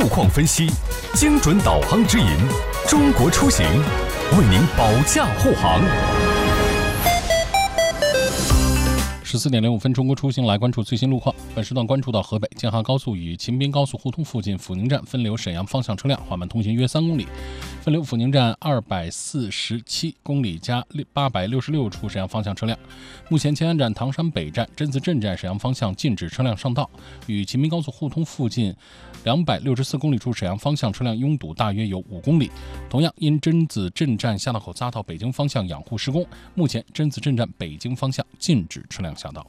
路况分析，精准导航指引，中国出行为您保驾护航。 14:05，中国出行来关注最新路况。本时段关注到河北京哈高速与秦滨高速互通附近阜宁站分流沈阳方向车辆缓慢通行约3公里，分流阜宁站247公里加866处沈阳方向车辆。目前乾安站、唐山北站、榛子镇站沈阳方向禁止车辆上道，与秦滨高速互通附近264公里处沈阳方向车辆拥堵大约有5公里。同样因榛子镇站下道口匝道北京方向养护施工，目前榛子镇站北京方向禁止车辆下道。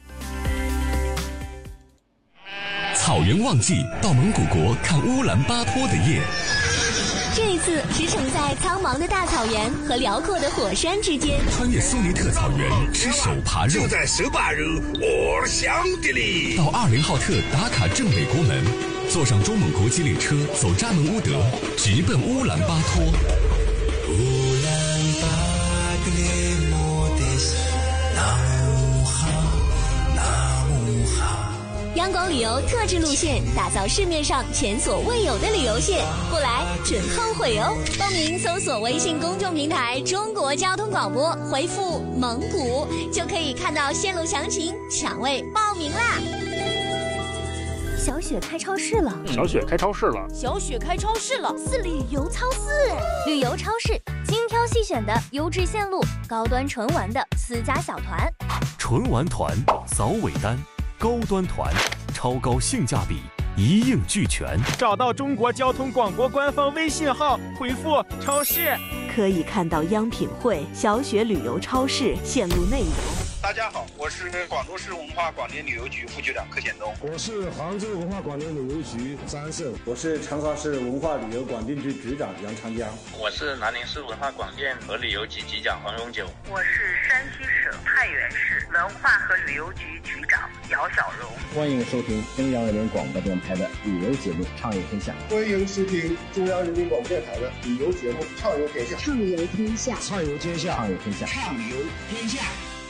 草原旺季，到蒙古国看乌兰巴托的夜。 这一次驰骋在苍茫的大草原和辽阔的火山之间， 穿越苏尼特草原吃手扒肉， 就在18日，我想的哩。 到20号特打卡正北国门，坐上中蒙国际列车走扎门乌德，直奔乌兰巴托。 央广旅游特制路线，打造市面上前所未有的旅游线，不来准后悔哦！报名搜索微信公众平台中国交通广播，回复蒙古就可以看到线路详情，抢位报名啦！ 小雪开超市了， 小雪开超市了， 小雪开超市了，旅游超市，旅游超市，精挑细选的优质线路，高端纯玩的私家小团， 纯玩团扫尾单，高端团超高性价比，一应俱全。 找到中国交通广播官方微信号，回复超市， 可以看到央品汇、小雪旅游超市线路内容。 大家好，我是广州市文化广电旅游局副局长柯显东。 我是杭州文化广电旅游局张胜。 我是长沙市文化旅游广电局局长杨长江。 我是南宁市文化广电和旅游局局长黄荣九。 我是山西省太原市文化和旅游局局长姚小荣。 欢迎收听中央人民广播电台的旅游节目《畅游天下》。 欢迎收听中央人民广播电台的旅游节目《畅游天下》。 畅游天下， 畅游天下， 畅游天下， 畅游天下。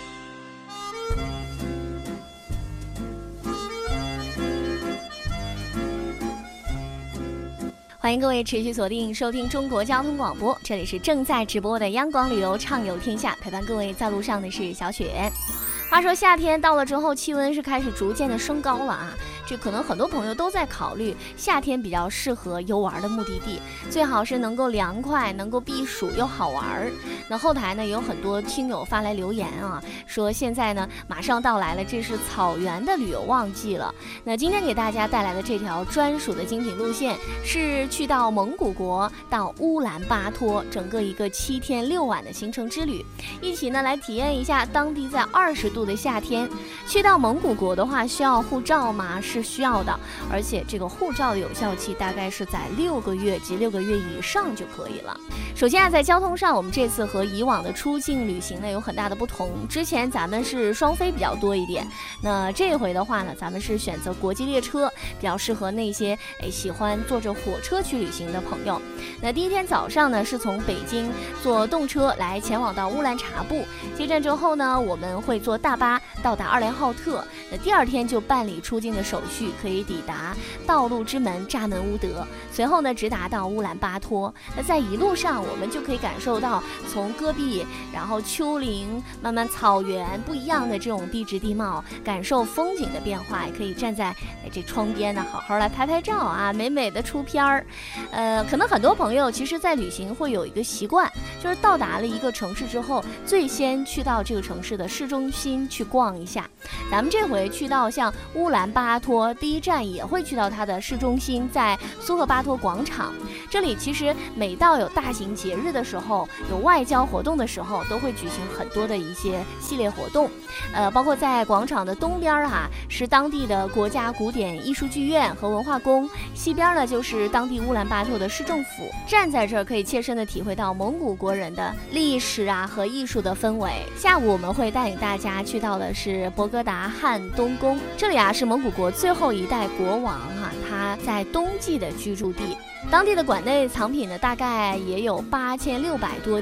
欢迎各位持续锁定收听中国交通广播，这里是正在直播的央广旅游畅游天下，陪伴各位在路上的是小雪。话说夏天到了之后，气温是开始逐渐的升高了啊，这可能很多朋友都在考虑夏天比较适合游玩的目的地，最好是能够凉快、能够避暑又好玩。那后台呢有很多听友发来留言啊，说现在呢马上到来了，这是草原的旅游旺季了。那今天给大家带来的这条专属的精品路线是去到蒙古国到乌兰巴托，整个一个7天6晚的行程之旅，一起呢来体验一下当地在20度的夏天。去到蒙古国的话需要护照吗？是需要的，而且这个护照的有效期大概是在6个月及6个月以上就可以了。首先在交通上，我们这次和以往的出境旅行呢有很大的不同，之前咱们是双飞比较多一点，那这回的话呢咱们是选择国际列车，比较适合那些喜欢坐着火车去旅行的朋友。那第一天早上呢是从北京坐动车来前往到乌兰察布，接站之后呢我们会坐大巴到达20号特，那第2天就办理出境的手续，可以抵达道路之门扎门乌德，随后呢直达到乌兰巴托。那在一路上我们就可以感受到从戈壁然后丘陵慢慢草原不一样的这种地质地貌，感受风景的变化，也可以站在这窗边呢好好来拍拍照啊，美美的出片儿。可能很多朋友其实在旅行会有一个习惯，就是到达了一个城市之后，最先去到这个城市的市中心去逛一下。咱们这回去到像乌兰巴托，第一站也会去到它的市中心，在苏赫巴托广场。这里其实每到有大型节日的时候，有外交活动的时候，都会举行很多的一些系列活动。包括在广场的东边是当地的国家古典艺术剧院和文化宫，西边呢就是当地乌兰巴托的市政府。站在这儿可以切身的体会到蒙古国人的历史和艺术的氛围。下午我们会带领大家去到的是博格达汉东宫，这里是蒙古国最后一代国王他在冬季的居住地。当地的馆内藏品呢大概也有8600多件，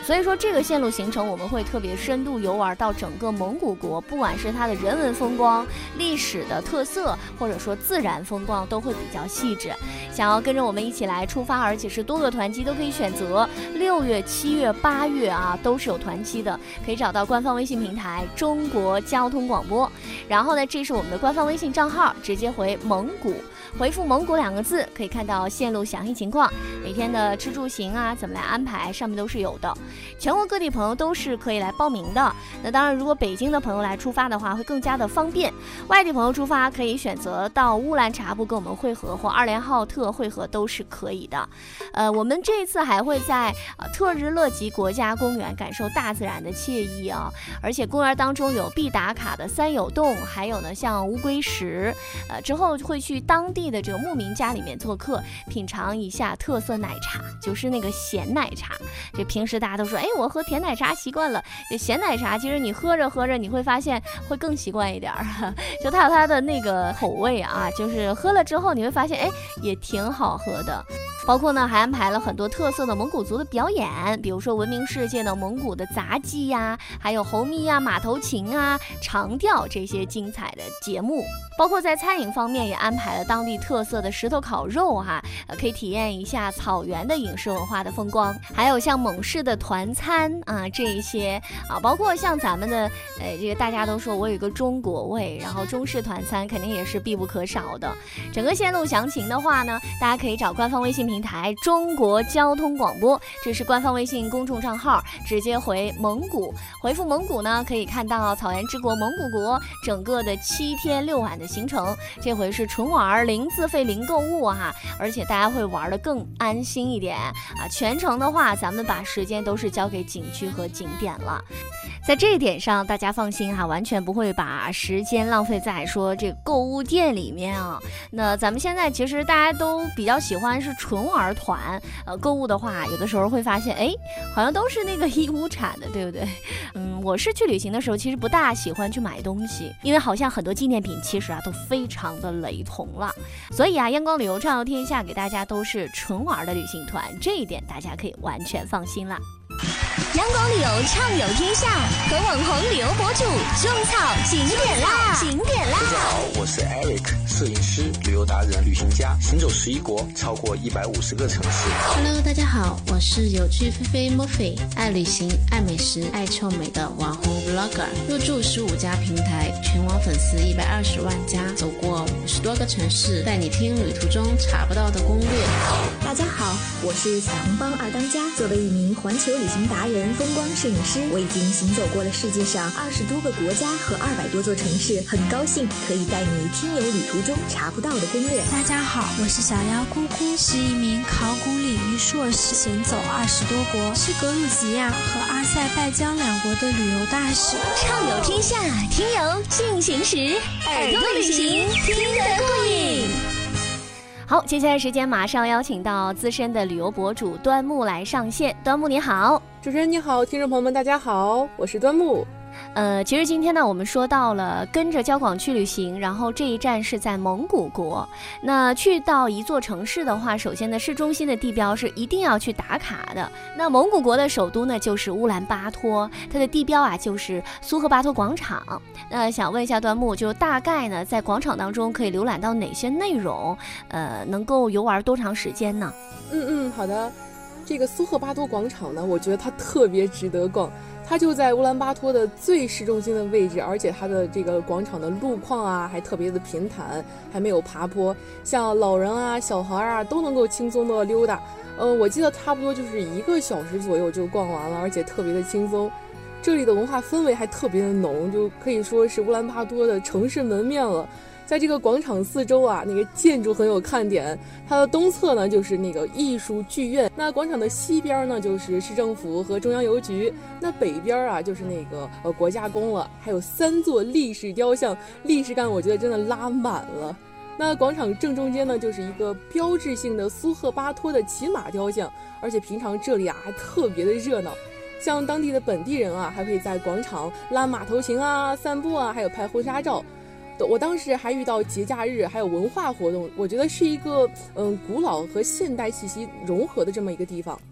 所以说这个线路行程我们会特别深度游玩到整个蒙古国，不管是它的人文风光、历史的特色，或者说自然风光，都会比较细致。想要跟着我们一起来出发，而且是多个团机都可以选择，6月、7月、8月啊都是有团机的，可以找到官方微信平台中国交通广播，然后呢这是我们的官方微信账号，直接回蒙古，回复蒙古2个字，可以看到线路详细情况，每天的吃住行啊怎么来安排，上面都是有的。全国各地朋友都是可以来报名的。那当然如果北京的朋友来出发的话会更加的方便，外地朋友出发可以选择到乌兰察布跟我们会合，或2连浩特会合都是可以的。我们这一次还会在特日勒吉国家公园感受大自然的惬意啊，而且公园当中有必打卡的三友洞，还有呢像乌龟石，之后会去当地的这个牧民家里面做客，品尝一下特色奶茶，就是那个咸奶茶。这平时大家都说我喝甜奶茶习惯了，这咸奶茶其实你喝着喝着你会发现会更习惯一点，就它有它的那个口味啊，就是喝了之后你会发现也挺好喝的。包括呢还安排了很多特色的蒙古族的表演，比如说闻名世界的蒙古的杂技呀，还有猴咪呀、马头琴啊、长调这些精彩的节目。包括在餐饮方面也安排了当地特色的石头烤肉可以体验一下草原的饮食文化的风光，还有像蒙氏的团餐啊这一些包括像咱们的这个大家都说我有一个中国味，然后中式团餐肯定也是必不可少的。整个线路详情的话呢，大家可以找官方微信平台中国交通广播，这是官方微信公众账号，直接回蒙古，回复蒙古呢可以看到草原之国蒙古国整个的7天6晚的行程。这回是纯玩，零自费零购物而且大家会玩得更安心一点全程的话咱们把时间都是交给景区和景点了。在这一点上大家放心完全不会把时间浪费在说这个购物店里面那咱们现在其实大家都比较喜欢是纯玩团，购物的话有的时候会发现好像都是那个义乌产的，对不对？我是去旅行的时候其实不大喜欢去买东西，因为好像很多纪念品其实都非常的雷同了。所以央光旅游畅游天下给大家都是纯玩的旅行团，这一点大家可以完全放心了。 阳光旅游畅游天下，和网红旅游博主种草景点啦！ 大家好，我是 Eric， 摄影师、旅游达人、旅行家，行走11国，超过150个城市。 Hello， 大家好，我是有趣菲菲 Murphy， 爱旅行、爱美食、爱臭美的网红 Vlogger， 入驻15家平台，全网粉丝120万加，走过50多个城市，带你听旅途中查不到的攻略。 大家好，我是彩虹帮2当家，作为一名环球旅行达人、风光摄影师，我已经行走过了世界上20多个国家和200多座城市，很高兴可以带你听游旅途中查不到的攻略。 大家好，我是小妖姑姑，是一名考古领域硕士，行走20多国，是格鲁吉亚和阿塞拜疆2国的旅游大使。 畅游天下，听游进行时，耳朵旅行听得过瘾。 好，接下来时间马上邀请到资深的旅游博主端木来上线。端木你好。 主持人你好，听众朋友们大家好，我是端木。 其实今天呢我们说到了跟着交广去旅行，然后这一站是在蒙古国。那去到一座城市的话，首先呢市中心的地标是一定要去打卡的。那蒙古国的首都呢就是乌兰巴托，它的地标就是苏赫巴托广场。那想问一下端木，就大概呢在广场当中可以浏览到哪些内容，能够游玩多长时间呢？ 好的。这个苏赫巴托广场呢，我觉得它特别值得逛。它就在乌兰巴托的最市中心的位置，而且它的这个广场的路况还特别的平坦，还没有爬坡，像老人小孩都能够轻松的溜达。我记得差不多就是1个小时左右就逛完了，而且特别的轻松。这里的文化氛围还特别的浓，就可以说是乌兰巴托的城市门面了。在这个广场四周那个建筑很有看点，它的东侧呢就是那个艺术剧院，那广场的西边呢就是市政府和中央邮局，那北边就是那个国家宫了，还有3座历史雕像，历史感我觉得真的拉满了。那广场正中间呢就是一个标志性的苏赫巴托的骑马雕像，而且平常这里还特别的热闹，像当地的本地人还可以在广场拉马头琴散步还有拍婚纱照。我当时还遇到节假日还有文化活动，我觉得是一个古老和现代气息融合的这么一个地方。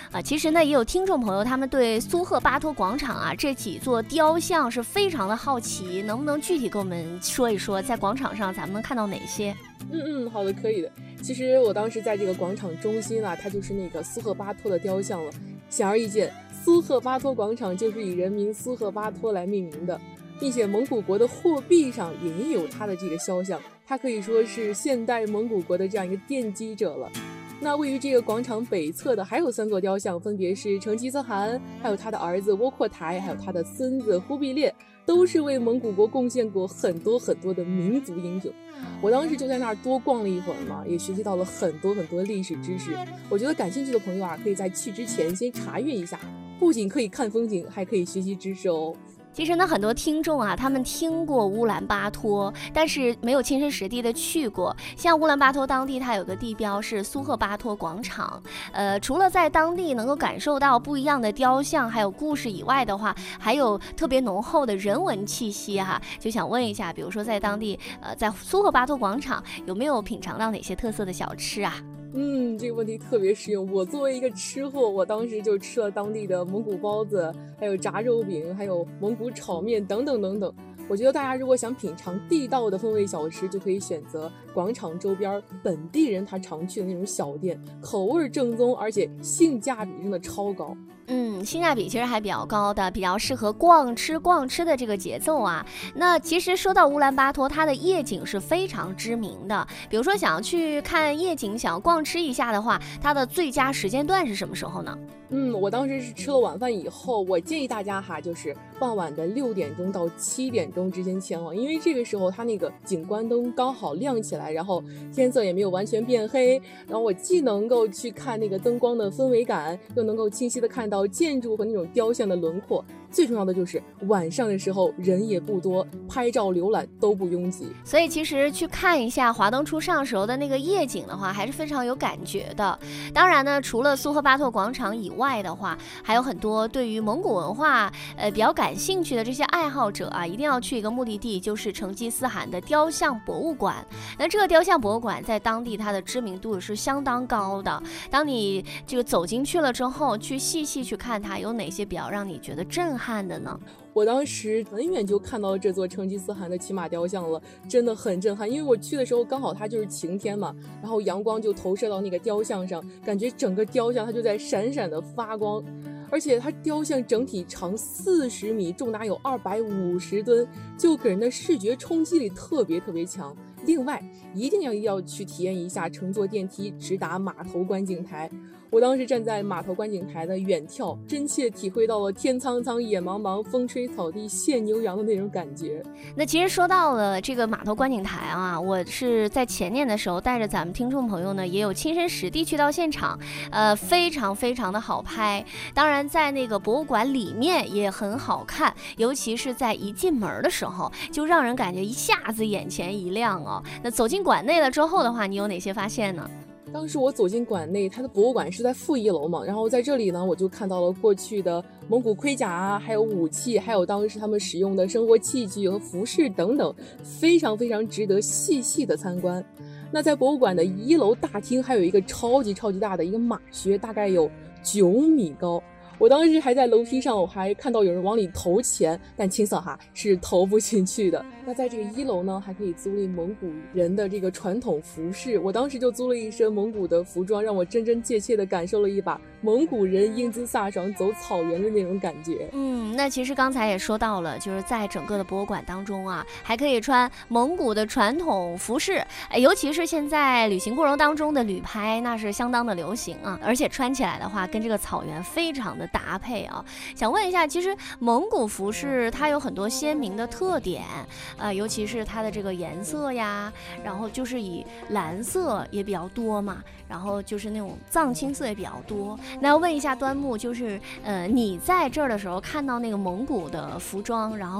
其实呢，也有听众朋友他们对苏赫巴托广场啊这几座雕像是非常的好奇，能不能具体给我们说一说，在广场上咱们能看到哪些？ 好的，可以的。其实我当时在这个广场中心啊，它就是那个苏赫巴托的雕像了。显而易见，苏赫巴托广场就是以人民苏赫巴托来命名的，并且蒙古国的货币上也印有他的这个肖像，他可以说是现代蒙古国的这样一个奠基者了。那位于这个广场北侧的还有3座雕像，分别是成吉思汗，还有他的儿子窝阔台，还有他的孙子忽必烈，都是为蒙古国贡献过很多很多的民族英雄。我当时就在那儿多逛了一会儿嘛，也学习到了很多很多历史知识。我觉得感兴趣的朋友啊，可以在去之前先查阅一下，不仅可以看风景，还可以学习知识哦。 其实呢，很多听众啊，他们听过乌兰巴托，但是没有亲身实地的去过。像乌兰巴托当地，它有个地标是苏赫巴托广场。除了在当地能够感受到不一样的雕像还有故事以外的话，还有特别浓厚的人文气息哈。就想问一下，比如说在当地，在苏赫巴托广场有没有品尝到哪些特色的小吃啊？ 这个问题特别实用。我作为一个吃货，我当时就吃了当地的蒙古包子，还有炸肉饼，还有蒙古炒面等等等等。我觉得大家如果想品尝地道的风味小吃，就可以选择广场周边本地人他常去的那种小店，口味正宗，而且性价比真的超高。 性价比其实还比较高的，比较适合逛吃的这个节奏啊。那其实说到乌兰巴托，它的夜景是非常知名的。比如说想要去看夜景，想要逛吃一下的话，它的最佳时间段是什么时候呢？ 我当时是吃了晚饭以后，我建议大家就是傍晚的6点钟到7点钟之间前往，因为这个时候它那个景观灯刚好亮起来，然后天色也没有完全变黑，然后我既能够去看那个灯光的氛围感，又能够清晰的看到建筑和那种雕像的轮廓。最重要的就是晚上的时候人也不多，拍照浏览都不拥挤， 所以其实去看一下华灯初上时候的那个夜景的话，还是非常有感觉的。当然呢，除了苏赫巴托广场以外的话，还有很多对于蒙古文化比较感兴趣的这些爱好者啊，一定要去一个目的地，就是成吉思汗的雕像博物馆。那这个雕像博物馆在当地它的知名度是相当高的。当你这个走进去了之后，去细细去看它，有哪些比较让你觉得震撼的呢？ 我当时很远就看到了这座成吉思汗的骑马雕像了，真的很震撼。因为我去的时候刚好它就是晴天嘛，然后阳光就投射到那个雕像上，感觉整个雕像它就在闪闪的发光。而且它雕像整体长40米，重达有250吨，就给人的视觉冲击力特别特别强。另外一定要去体验一下乘坐电梯直达码头观景台。我当时站在码头观景台的远眺，真切体会到了天苍苍野茫茫，风吹草低见牛羊的那种感觉。 那其实说到了这个码头观景台啊，我是在前年的时候带着咱们听众朋友呢，也有亲身实地去到现场，非常非常的好拍。当然在那个博物馆里面也很好看，尤其是在一进门的时候，就让人感觉一下子眼前一亮哦。那走进馆内了之后的话，你有哪些发现呢？ 当时我走进馆内，它的博物馆是在负1楼嘛，然后在这里呢，我就看到了过去的蒙古盔甲啊，还有武器，还有当时他们使用的生活器具和服饰等等，非常非常值得细细的参观。那在博物馆的1楼大厅还有一个超级大的一个马靴，大概有9米高。我当时还在楼梯上，我还看到有人往里投钱，但清扫是投不进去的。那在这个1楼呢，还可以租赁蒙古人的这个传统服饰。我当时就租了一身蒙古的服装，让我真真切切的感受了一把蒙古人英姿飒爽走草原的那种感觉。 那其实刚才也说到了，就是在整个的博物馆当中啊，还可以穿蒙古的传统服饰，尤其是现在旅行过程当中的旅拍，那是相当的流行啊，而且穿起来的话，跟这个草原非常的搭配啊。想问一下，其实蒙古服饰它有很多鲜明的特点，尤其是它的这个颜色呀，然后就是以蓝色也比较多嘛，然后就是那种藏青色也比较多。那要问一下端木，就是你在这儿的时候看到那个蒙古的服装，然后